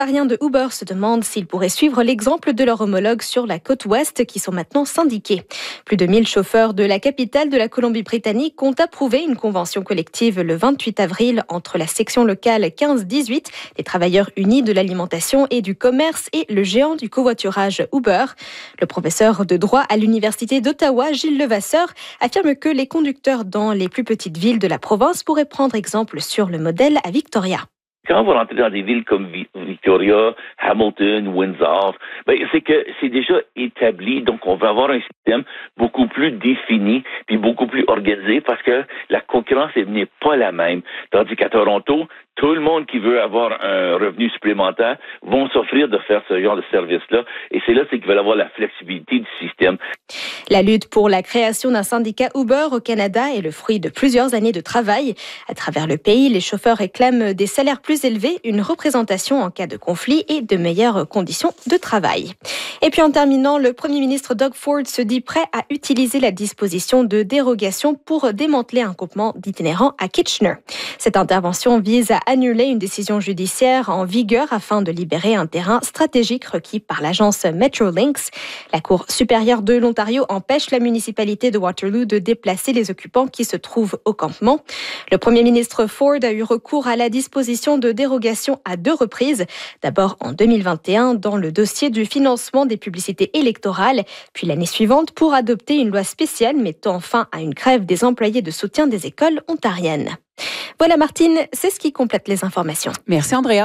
Ontariens de Uber se demandent s'ils pourraient suivre l'exemple de leurs homologues sur la côte ouest qui sont maintenant syndiqués. Plus de 1000 chauffeurs de la capitale de la Colombie-Britannique ont approuvé une convention collective le 28 avril entre la section locale 15-18 des travailleurs unis de l'alimentation et du commerce et le géant du covoiturage Uber. Le professeur de droit à l'université d'Ottawa, Gilles Levasseur, affirme que les conducteurs dans les plus petites villes de la province pourraient prendre exemple sur le modèle à Victoria. Quand vous rentrez dans des villes comme Victoria, Hamilton, Windsor, c'est que c'est déjà établi, donc on va avoir un système beaucoup plus défini puis beaucoup plus organisé parce que la concurrence n'est pas la même. Tandis qu'à Toronto, tout le monde qui veut avoir un revenu supplémentaire vont s'offrir de faire ce genre de service-là. Et c'est qu'ils veulent avoir la flexibilité du système. La lutte pour la création d'un syndicat Uber au Canada est le fruit de plusieurs années de travail. À travers le pays, les chauffeurs réclament des salaires plus élevés, une représentation en cas de conflit et de meilleures conditions de travail. Et puis en terminant, le Premier ministre Doug Ford se dit prêt à utiliser la disposition de dérogation pour démanteler un campement d'itinérants à Kitchener. Cette intervention vise à annuler une décision judiciaire en vigueur afin de libérer un terrain stratégique requis par l'agence Metrolinx. La Cour supérieure de l'Ontario empêche la municipalité de Waterloo de déplacer les occupants qui se trouvent au campement. Le Premier ministre Ford a eu recours à la disposition de dérogation à 2 reprises. D'abord en 2021 dans le dossier du financement des publicités électorales, puis l'année suivante pour adopter une loi spéciale mettant fin à une grève des employés de soutien des écoles ontariennes. Voilà Martine, c'est ce qui complète les informations. Merci Andrea.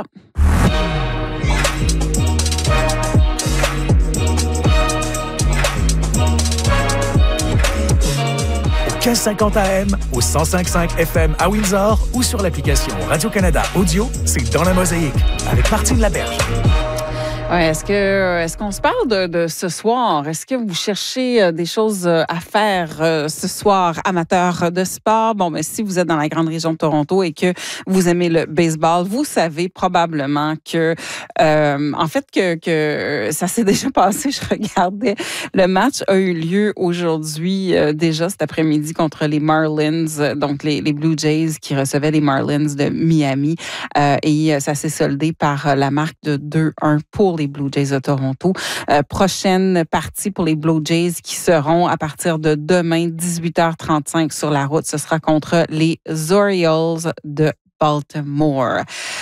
1550 AM, au 105.5 FM à Windsor ou sur l'application Radio-Canada Audio, c'est Dans la Mosaïque avec Martine Laberge. Ouais, est-ce qu'on se parle de ce soir? Est-ce que vous cherchez des choses à faire ce soir, amateurs de sport? Bon, mais si vous êtes dans la grande région de Toronto et que vous aimez le baseball, vous savez probablement que, en fait, que ça s'est déjà passé. Je regardais, le match a eu lieu aujourd'hui, déjà cet après-midi contre les Marlins, donc les Blue Jays qui recevaient les Marlins de Miami, et ça s'est soldé par la marque de 2-1 pour les Blue Jays de Toronto. Prochaine partie pour les Blue Jays qui seront à partir de demain, 18h35 sur la route. Ce sera contre les Orioles de Baltimore.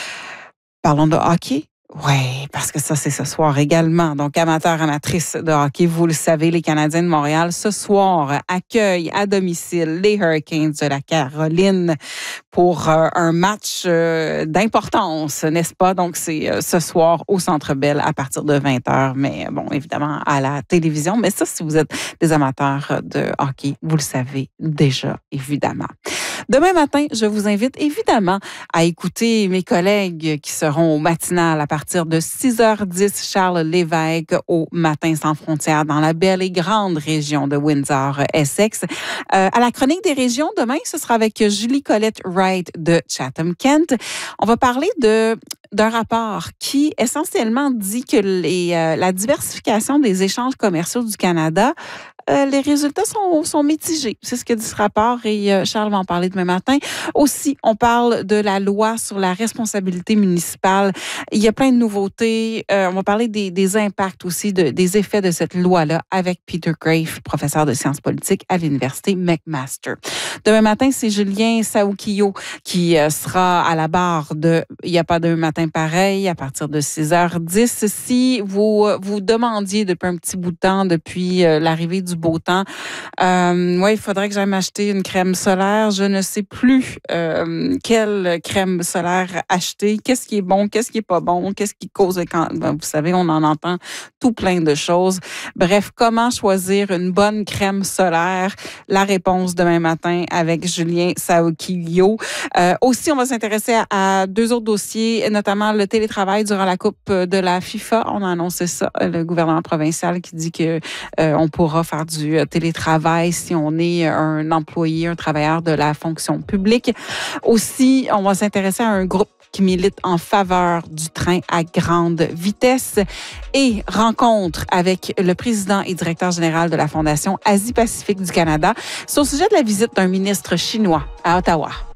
Parlons de hockey. Oui, parce que ça, c'est ce soir également. Donc, amateurs, amatrices de hockey, vous le savez, les Canadiens de Montréal, ce soir, accueillent à domicile les Hurricanes de la Caroline pour un match d'importance, n'est-ce pas? Donc, c'est ce soir au Centre Bell à partir de 20h, mais bon, évidemment, à la télévision. Mais ça, si vous êtes des amateurs de hockey, vous le savez déjà, évidemment. Demain matin, je vous invite évidemment à écouter mes collègues qui seront au matinal à partir de 6h10, Charles Lévesque au Matin sans frontières dans la belle et grande région de Windsor-Essex. À la chronique des régions, demain, ce sera avec Julie Colette Wright de Chatham-Kent. On va parler d'un rapport qui essentiellement dit que la diversification des échanges commerciaux du Canada, les résultats sont mitigés. C'est ce que dit ce rapport et Charles va en parler demain matin. Aussi, on parle de la loi sur la responsabilité municipale. Il y a plein de nouveautés. On va parler des impacts aussi, des effets de cette loi-là avec Peter Graefe, professeur de sciences politiques à l'Université McMaster. Demain matin, c'est Julien Saoukio qui sera à la barre de Il n'y a pas d'un matin pareil à partir de 6h10. Si vous demandiez depuis un petit bout de temps, depuis l'arrivée du beau temps, il faudrait que j'aille m'acheter une crème solaire. Je ne sais plus quelle crème solaire acheter. Qu'est-ce qui est bon, qu'est-ce qui est pas bon, qu'est-ce qui cause vous savez, on en entend tout plein de choses. Bref, comment choisir une bonne crème solaire? La réponse demain matin avec Julien Saoukio. Aussi, on va s'intéresser à 2 autres dossiers, notamment le télétravail durant la Coupe de la FIFA. On a annoncé ça, le gouvernement provincial qui dit que on pourra faire du télétravail si on est un employé, un travailleur de la fonction publique. Aussi, on va s'intéresser à un groupe qui milite en faveur du train à grande vitesse et rencontre avec le président et directeur général de la Fondation Asie-Pacifique du Canada. C'est au sujet de la visite d'un ministre chinois à Ottawa.